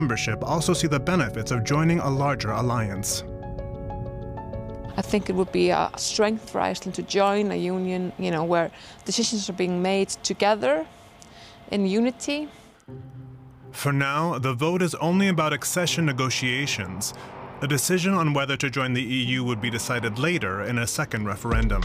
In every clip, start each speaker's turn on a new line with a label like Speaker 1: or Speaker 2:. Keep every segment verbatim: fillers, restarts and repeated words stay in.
Speaker 1: Membership also see the benefits of joining a larger alliance.
Speaker 2: I think it would be a strength for Iceland to join a union, you know, where decisions are being made together, in unity.
Speaker 1: For now, the vote is only about accession negotiations. A decision on whether to join the E U would be decided later in a second referendum.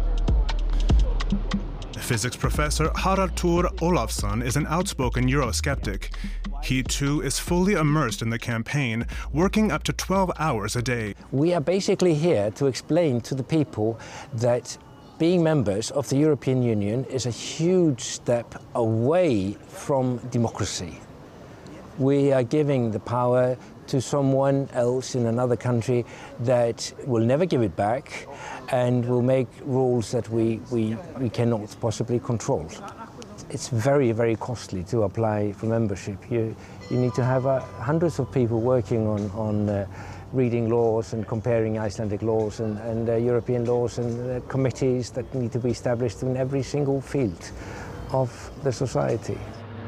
Speaker 1: Physics professor Haraldur Ólafsson is an outspoken Eurosceptic. He too is fully immersed in the campaign, working up to twelve hours a day.
Speaker 3: We are basically here to explain to the people that being members of the European Union is a huge step away from democracy. We are giving the power to someone else in another country that will never give it back and will make rules that we, we, we cannot possibly control. It's very, very costly to apply for membership. You, you need to have uh, hundreds of people working on, on uh, reading laws and comparing Icelandic laws and, and uh, European laws, and uh, committees that need to be established in every single field of the society.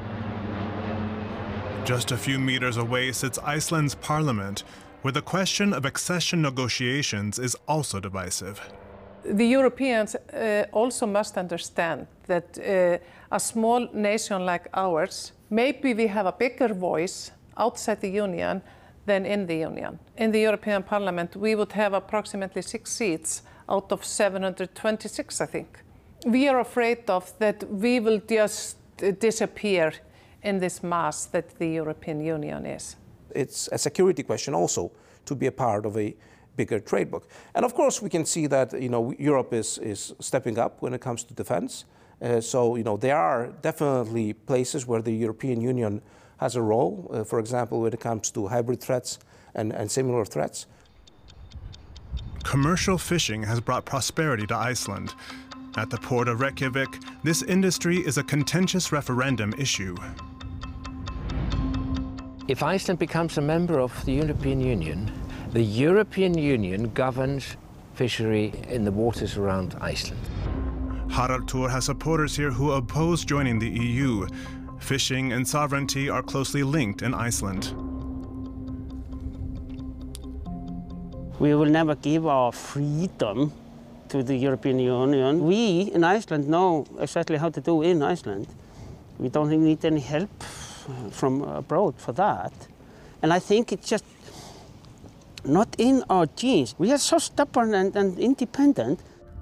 Speaker 1: Just a few meters away sits Iceland's parliament, where the question of accession negotiations is also divisive.
Speaker 4: The Europeans uh, also must understand that uh, a small nation like ours, maybe we have a bigger voice outside the Union than in the Union. In the European Parliament, we would have approximately six seats out of seven hundred twenty-six, I think. We are afraid of that we will just uh, disappear in this mass that the European Union is.
Speaker 5: It's a security question also to be a part of a bigger trade bloc. And of course we can see that, you know, Europe is, is stepping up when it comes to defense. Uh, so, you know, there are definitely places where the European Union has a role, uh, for example, when it comes to hybrid threats and, and similar threats.
Speaker 1: Commercial fishing has brought prosperity to Iceland. At the port of Reykjavik, this industry is a contentious referendum issue.
Speaker 3: If Iceland becomes a member of the European Union, the European Union governs fishery in the waters around Iceland.
Speaker 1: Haraldur has supporters here who oppose joining the E U. Fishing and sovereignty are closely linked in Iceland.
Speaker 6: We will never give our freedom to the European Union. We in Iceland know exactly how to do in Iceland. We don't need any help from abroad for that. And I think it's just not in our genes. We are so stubborn and, and independent.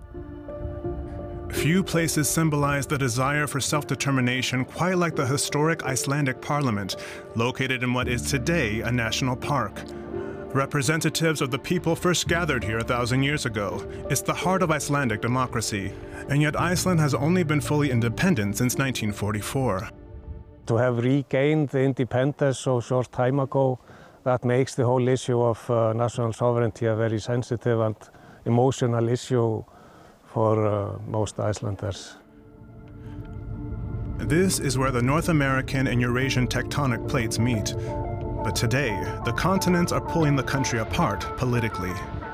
Speaker 1: Few places symbolize the desire for self-determination quite like the historic Icelandic Parliament, located in what is today a national park. Representatives of the people first gathered here a thousand years ago. It's the heart of Icelandic democracy, and yet Iceland has only been fully independent since nineteen forty-four.
Speaker 7: To have regained the independence so short time ago, that makes the whole issue of uh, national sovereignty a very sensitive and emotional issue for uh, most Icelanders.
Speaker 1: This is where the North American and Eurasian tectonic plates meet. But today, the continents are pulling the country apart politically.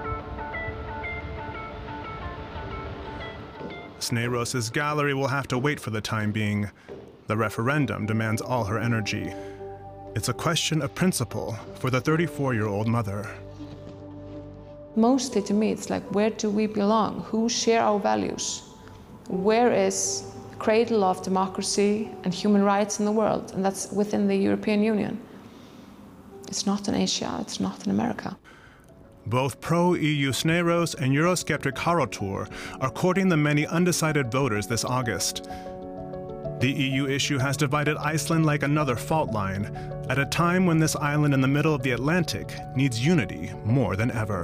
Speaker 1: Sneyros's gallery will have to wait for the time being. The referendum demands all her energy. It's a question of principle for the thirty-four-year-old mother.
Speaker 2: Mostly to me, it's like, where do we belong? Who share our values? Where is the cradle of democracy and human rights in the world? And that's within the European Union. It's not in Asia, it's not in America.
Speaker 1: Both pro-E U Sneyros and Eurosceptic Haraldur are courting the many undecided voters this August. The E U issue has divided Iceland like another fault line, at a time when this island in the middle of the Atlantic needs unity more than ever.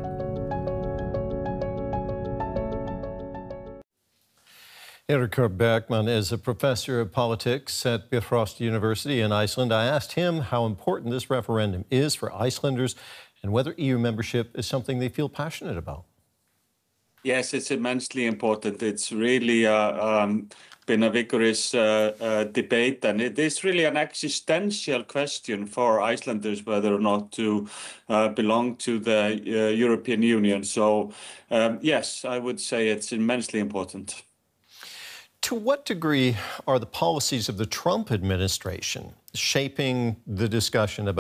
Speaker 8: Eiríkur Bergmann is a professor of politics at Bifrost University in Iceland. I asked him how important this referendum is for Icelanders and whether E U membership is something they feel passionate about.
Speaker 9: Yes, it's immensely important. It's really uh, um, been a vigorous uh, uh, debate, and it is really an existential question for Icelanders whether or not to uh, belong to the uh, European Union. So, um, yes, I would say it's immensely important.
Speaker 8: To what degree are the policies of the Trump administration shaping the discussion about